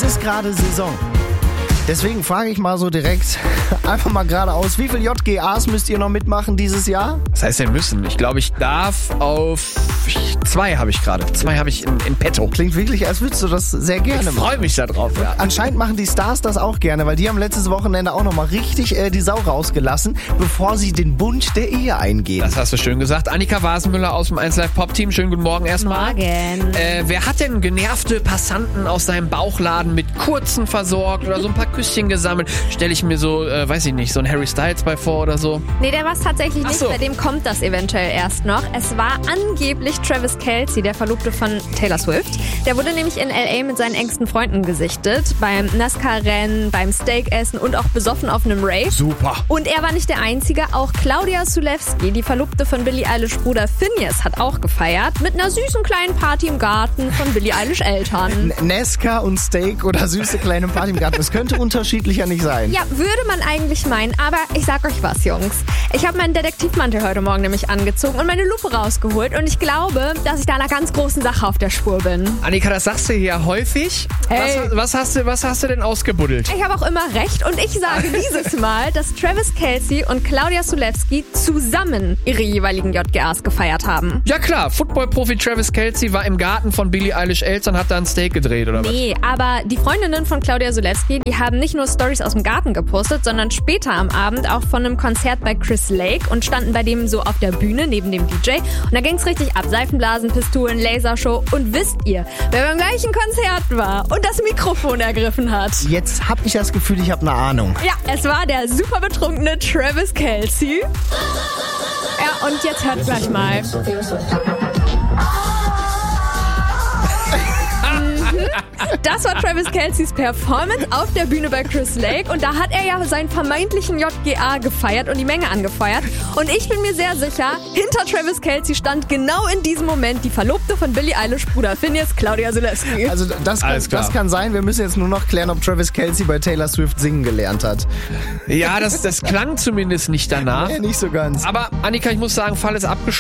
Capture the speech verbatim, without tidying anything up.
ist gerade Saison. Deswegen frage ich mal so direkt, einfach mal geradeaus, wie viele J G As müsst ihr noch mitmachen dieses Jahr? Was heißt denn müssen? Ich glaube, ich darf auf zwei habe ich gerade. Zwei habe ich in, in petto. Klingt wirklich, als würdest du das sehr gerne Ich machen. freue mich da drauf, ja. Anscheinend machen die Stars das auch gerne, weil die haben letztes Wochenende auch nochmal richtig äh, die Sau rausgelassen, bevor sie den Bund der Ehe eingehen. Das hast du schön gesagt. Annika Wasenmüller aus dem eins Live Pop Team. Schönen guten Morgen erstmal. Morgen. Äh, wer hat denn genervte Passanten aus seinem Bauchladen mit Kurzen versorgt oder so ein paar Küsschen gesammelt? Stelle ich mir so, äh, weiß ich nicht, so ein Harry Styles bei vor oder so. Nee, der war es tatsächlich Ach nicht. so. Bei dem kommt das eventuell erst noch. Es war angeblich Travis Kelce, der Verlobte von Taylor Swift. Der wurde nämlich in L A mit seinen engsten Freunden gesichtet. Beim NASCAR-Rennen, beim Steakessen und auch besoffen auf einem Rave. Super. Und er war nicht der Einzige. Auch Claudia Sulewski, die Verlobte von Billie Eilish Bruder Finneas, hat auch gefeiert. Mit einer süßen kleinen Party im Garten von Billie Eilish Eltern. N- Nesca und Steak oder süße kleine Party im Garten. Das könnte unterschiedlicher nicht sein. Ja, würde man eigentlich meinen, aber ich sag euch was, Jungs. Ich habe meinen Detektivmantel heute Morgen nämlich angezogen und meine Lupe rausgeholt und ich glaube, dass ich da einer ganz großen Sache auf der Spur bin. Annika, das sagst du hier häufig. Hey. Was, was, hast du, was hast du denn ausgebuddelt? Ich habe auch immer recht und ich sage dieses Mal, dass Travis Kelce und Claudia Sulewski zusammen ihre jeweiligen J G As gefeiert haben. Ja klar, Football-Profi Travis Kelce war im Garten von Billie Eilish Eltern, hat da ein Steak gedreht, oder was? Nee, aber die Freundinnen von Claudia Sulewski, die haben nicht nur Stories aus dem Garten gepostet, sondern später am Abend auch von einem Konzert bei Chris Lake und standen bei dem so auf der Bühne neben dem D J. Und da ging's richtig ab. Seifenblasen, Pistolen, Lasershow. Und wisst ihr, wer beim gleichen Konzert war und das Mikrofon ergriffen hat? Jetzt habe ich das Gefühl, ich habe eine Ahnung. Ja, es war der super betrunkene Travis Kelce. Ja, und jetzt hört gleich mal. Das war Travis Kelces Performance auf der Bühne bei Chris Lake und da hat er ja seinen vermeintlichen J G A gefeiert und die Menge angefeuert und ich bin mir sehr sicher, hinter Travis Kelce stand genau in diesem Moment die Verlobte von Billie Eilish Bruder Finneas, Claudia Sulewski. Also das kann, Alles klar. das kann sein. Wir müssen jetzt nur noch klären, ob Travis Kelce bei Taylor Swift singen gelernt hat. Ja, das, das klang zumindest nicht danach. Nee, nicht so ganz. Aber Annika, ich muss sagen, Fall ist abgeschlossen.